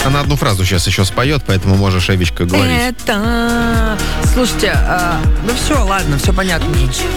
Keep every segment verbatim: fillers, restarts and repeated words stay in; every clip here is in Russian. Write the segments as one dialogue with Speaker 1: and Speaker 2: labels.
Speaker 1: Она одну фразу сейчас еще споет, поэтому можешь, Эвичка, говорить.
Speaker 2: Это... Слушайте, а... ну все, ладно, все понятно.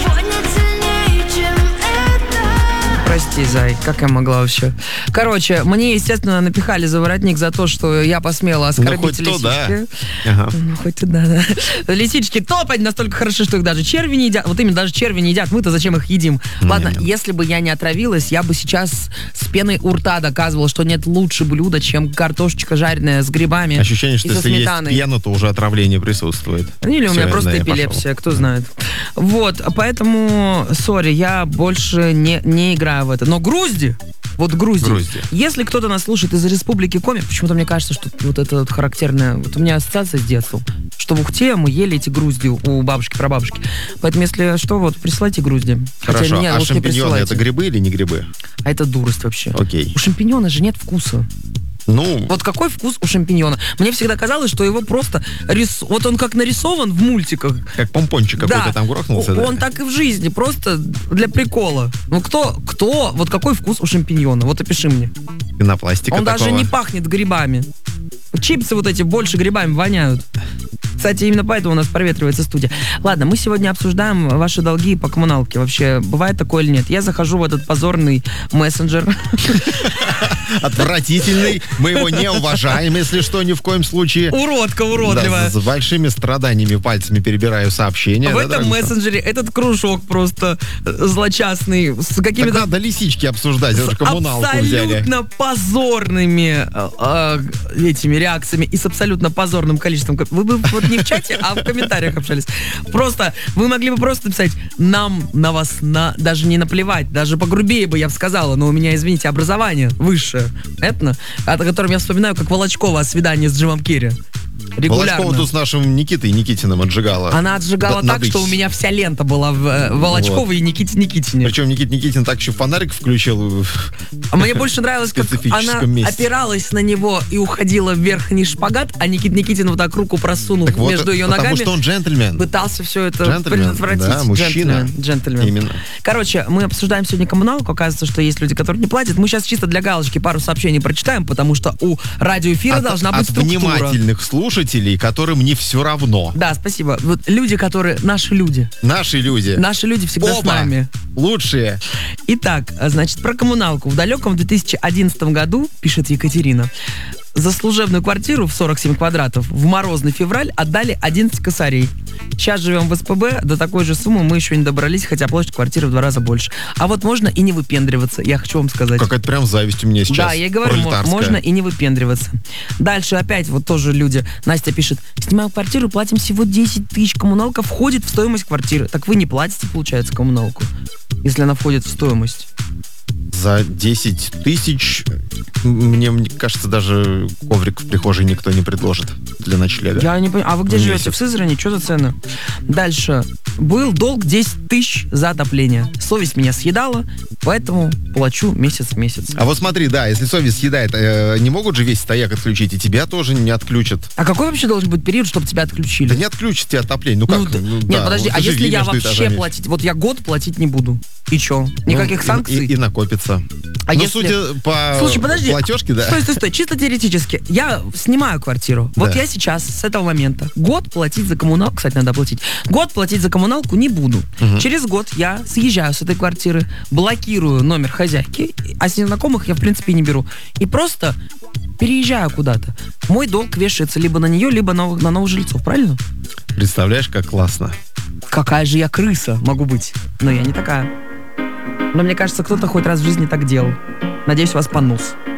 Speaker 2: Прости, зай, как я могла вообще? Короче, мне, естественно, напихали за воротник за то, что я посмела оскорбить
Speaker 1: ну, хоть
Speaker 2: лисички.
Speaker 1: То, да. Ага.
Speaker 2: Ну, хоть туда, да. Лисички топать настолько хороши, что их даже черви не едят. Вот именно даже черви не едят. Мы-то зачем их едим? Mm-hmm. Ладно, если бы я не отравилась, я бы сейчас с пеной у рта доказывала, что нет лучше блюда, чем картошечка жареная с грибами.
Speaker 1: Ощущение, что
Speaker 2: и
Speaker 1: если есть пена, то уже отравление присутствует.
Speaker 2: Или у
Speaker 1: Все,
Speaker 2: меня просто
Speaker 1: да,
Speaker 2: эпилепсия, кто знает. Вот, поэтому, сори, я больше не, не играю в это. Но Грузди, вот Грузди,
Speaker 1: Грузди.
Speaker 2: Если кто-то нас слушает из Республики Коми, почему-то мне кажется, что вот это вот характерная, вот у меня ассоциация с детством, что в Ухте мы ели эти Грузди у бабушки, прабабушки. Поэтому, если что, вот, присылайте Грузди.
Speaker 1: Хорошо,
Speaker 2: Хотя меня
Speaker 1: а
Speaker 2: лучше не
Speaker 1: шампиньоны
Speaker 2: присылайте.
Speaker 1: это грибы или не грибы?
Speaker 2: А это дурость вообще.
Speaker 1: Окей.
Speaker 2: У шампиньона же нет вкуса.
Speaker 1: Ну...
Speaker 2: Вот какой вкус у шампиньона? Мне всегда казалось, что его просто... Рис... Вот он как нарисован в мультиках.
Speaker 1: Как помпончик какой-то да. там грохнулся, да?
Speaker 2: Он так и в жизни, просто для прикола. Ну кто, кто, вот какой вкус у шампиньона? Вот опиши мне.
Speaker 1: Пенопластика
Speaker 2: Он
Speaker 1: такого.
Speaker 2: даже не пахнет грибами. Чипсы вот эти больше грибами воняют. Кстати, именно поэтому у нас проветривается студия. Ладно, мы сегодня обсуждаем ваши долги по коммуналке. Вообще, бывает такое или нет? Я захожу в этот позорный мессенджер.
Speaker 1: Отвратительный. Мы его не уважаем, если что, ни в коем случае.
Speaker 2: Уродка уродливая.
Speaker 1: Да, с большими страданиями пальцами перебираю сообщения.
Speaker 2: В
Speaker 1: да,
Speaker 2: этом мессенджере этот кружок просто злочастный. С какими-то...
Speaker 1: Так надо лисички обсуждать, это же коммуналку взяли.
Speaker 2: Абсолютно позорными э, э, этими реакциями и с абсолютно позорным количеством... Вы бы вот не в чате, а в комментариях общались. Просто, вы могли бы просто написать, нам на вас на, даже не наплевать, даже погрубее бы я бы сказала, но у меня, извините, образование высшее, этно, о котором я вспоминаю, как Волочкова о свидании с Джимом Керри. Регулярно.
Speaker 1: Волочкова тут с нашим Никитой Никитиным отжигала.
Speaker 2: Она отжигала
Speaker 1: да,
Speaker 2: так, что у меня вся лента была в э, Волочковой вот. И Никите Никитине.
Speaker 1: Причем Никита Никитин так еще фонарик включил.
Speaker 2: А мне больше нравилось, как она
Speaker 1: месте.
Speaker 2: опиралась на него и уходила в верхний шпагат, а Никита Никитин вот так руку просунул так между вот, ее
Speaker 1: потому
Speaker 2: ногами.
Speaker 1: Потому что он джентльмен.
Speaker 2: Пытался все это
Speaker 1: джентльмен,
Speaker 2: предотвратить.
Speaker 1: Да, мужчина.
Speaker 2: Джентльмен, джентльмен.
Speaker 1: Именно.
Speaker 2: Короче, мы обсуждаем сегодня коммуналку. Оказывается, что есть люди, которые не платят. Мы сейчас чисто для галочки пару сообщений прочитаем, потому что у радиоэфира
Speaker 1: от,
Speaker 2: должна быть
Speaker 1: от
Speaker 2: структура.
Speaker 1: внимательных слушателей, которым не все равно.
Speaker 2: Да, спасибо. Вот люди, которые... Наши люди.
Speaker 1: Наши люди.
Speaker 2: Наши люди всегда
Speaker 1: Оба
Speaker 2: с нами.
Speaker 1: Лучшие.
Speaker 2: Итак, значит, про коммуналку. В далеком две тысячи одиннадцатом году, пишет Екатерина, за служебную квартиру в сорок семь квадратов в морозный февраль отдали одиннадцать косарей. Сейчас живем в СПБ, до такой же суммы мы еще не добрались, хотя площадь квартиры в два раза больше. А вот можно и не выпендриваться, я хочу вам сказать.
Speaker 1: Какая-то прям зависть у меня сейчас.
Speaker 2: Да, я и говорю, можно и не выпендриваться. Дальше опять вот тоже люди. Настя пишет, снимаем квартиру, платим всего десять тысяч, коммуналка входит в стоимость квартиры. Так вы не платите, получается, коммуналку, если она входит в стоимость.
Speaker 1: За десять тысяч, мне, мне кажется, даже коврик в прихожей никто не предложит для ночлега.
Speaker 2: Я не понимаю. А вы где
Speaker 1: в
Speaker 2: живете?
Speaker 1: месяц.
Speaker 2: В Сызрани? Что за цены? Дальше. Был долг десять тысяч за отопление. Совесть меня съедала, поэтому плачу месяц в месяц.
Speaker 1: А вот смотри, да, если совесть съедает, э, не могут же весь стояк отключить, и тебя тоже не отключат.
Speaker 2: А какой вообще должен быть период, чтобы тебя отключили?
Speaker 1: Да не отключат тебя отопление. Ну как?
Speaker 2: Ну, да,
Speaker 1: ну,
Speaker 2: нет,
Speaker 1: да,
Speaker 2: подожди,
Speaker 1: вот
Speaker 2: а если я вообще
Speaker 1: этажами.
Speaker 2: платить? Вот я год платить не буду. И чё? Никаких
Speaker 1: ну,
Speaker 2: санкций?
Speaker 1: И, и, и накопится.
Speaker 2: А
Speaker 1: ну,
Speaker 2: если...
Speaker 1: судя по
Speaker 2: Слушай, подожди.
Speaker 1: платежке, да.
Speaker 2: Стой, стой, стой. Чисто теоретически. Я снимаю квартиру. Вот
Speaker 1: да.
Speaker 2: я сейчас с этого момента год платить за коммуналку, кстати, надо платить. Год платить за коммуналку не буду. Угу. Через год я съезжаю с этой квартиры, блокирую номер хозяйки, а с незнакомых я, в принципе, не беру. И просто переезжаю куда-то. Мой долг вешается либо на нее, либо на, на новых жильцов, правильно?
Speaker 1: Представляешь, как классно.
Speaker 2: Какая же я крыса могу быть. Но я не такая. Но мне кажется, кто-то хоть раз в жизни так делал. Надеюсь, вас понос.